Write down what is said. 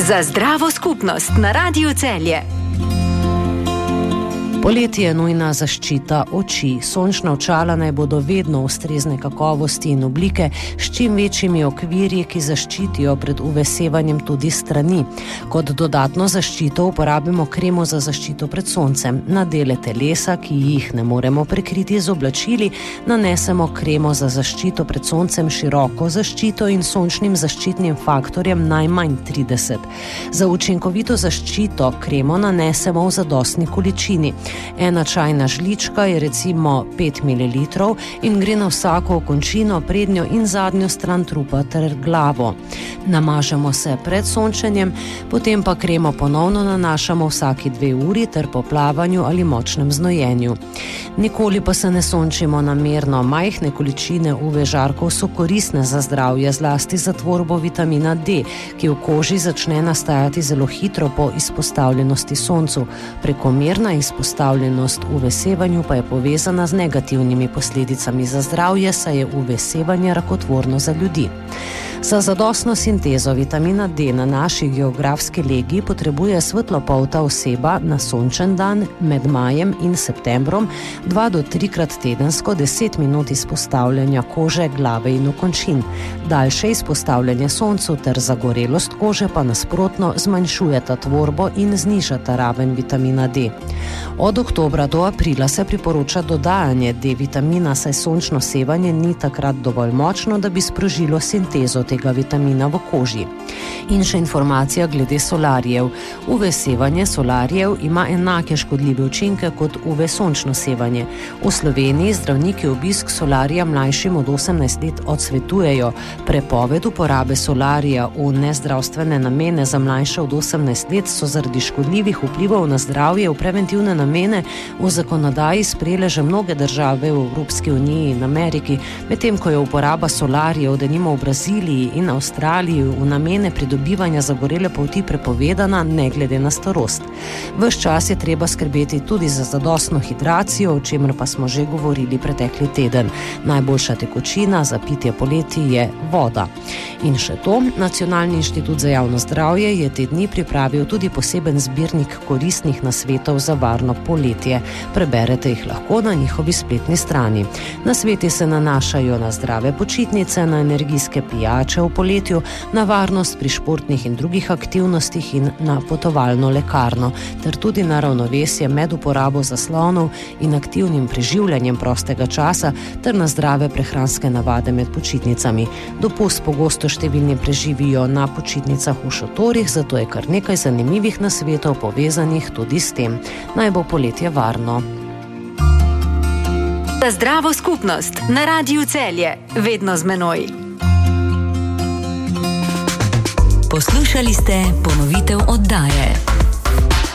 Za zdravo skupnost na Radiu Celje. Poletje je nujna zaščita oči. Sončna očala naj bodo vedno ustrezne kakovosti in oblike, s čim večjimi okvirji, ki zaščitijo pred UV-sevanjem tudi strani. Kot dodatno zaščito uporabimo kremo za zaščito pred soncem. Na dele telesa, ki jih ne moremo prekriti z oblačili, nanesemo kremo za zaščito pred soncem, široko zaščito in sončnim zaščitnim faktorjem najmanj 30. Za učinkovito zaščito kremo nanesemo v zadostni količini. 1 čajna žlička je recimo 5 ml in gre na vsako končino, prednjo in zadnjo stran trupa ter glavo. Namažemo se pred sončenjem, potem pa kremo ponovno nanašamo vsaki 2 uri ter po plavanju ali močnem znojenju. Nikoli pa se ne sončimo namerno. Majhne količine UV žarkov so koristne za zdravje, zlasti za tvorbo vitamina D, ki v koži začne nastajati zelo hitro po izpostavljenosti soncu. Prekomerna izpostavljenost UV-sevanju pa je povezana z negativnimi posledicami za zdravje, saj je UV-sevanje rakotvorno za ljudi. Za zadostno sintezo vitamina D na naši geografski legiji potrebuje svetlopolta oseba na sončen dan med majem in septembrom 2 do 3 krat tedensko 10 minut izpostavljanja kože, glave in okončin. Daljše izpostavljanje soncu ter zagorelost kože pa nasprotno zmanjšujeta tvorbo in znižata raven vitamina D. Od oktobra do aprila se priporoča dodajanje D-vitamina, saj sončno sevanje ni takrat dovolj močno, da bi sprožilo sintezo tega vitamina v koži. In še informacija glede solarijev. UV-sevanje solarijev ima enake škodljive učinke kot UV-sončno sevanje. V Sloveniji zdravniki obisk solarija mlajšim od 18 let odsvetujejo. Prepoved uporabe solarija v nezdravstvene namene za mlajše od 18 let so zaradi škodljivih vplivov na zdravje v preventivne namene v zakonodaji sprejele že mnoge države v Evropski uniji in Ameriki, medtem ko je uporaba solarijev denimo v Braziliji in Avstraliji v namene pridobivanja zagorele polti prepovedana ne glede na starost. Ves čas je treba skrbeti tudi za zadostno hidracijo, o čemer pa smo že govorili pretekli teden. Najboljša tekočina za pitje poleti je voda. In še to, Nacionalni inštitut za javno zdravje je te dni pripravil tudi poseben zbirnik koristnih nasvetov za varno poletje. Preberete jih lahko na njihovi spletni strani. Nasveti se nanašajo na zdrave počitnice, na energijske pijače v poletju, na varnost pri športnih in drugih aktivnostih in na potovalno lekarno, ter tudi na ravnovesje med uporabo zaslonov in aktivnim preživljanjem prostega časa ter na zdrave prehranske navade med počitnicami. Dopust pogosto številni preživijo na počitnicah v šotorih, zato je kar nekaj zanimivih nasvetov povezanih tudi s tem. Naj bo poletje varno. Za zdravo skupnost na Radiu Celje, vedno z menoj. Poslušali ste ponovitev oddaje.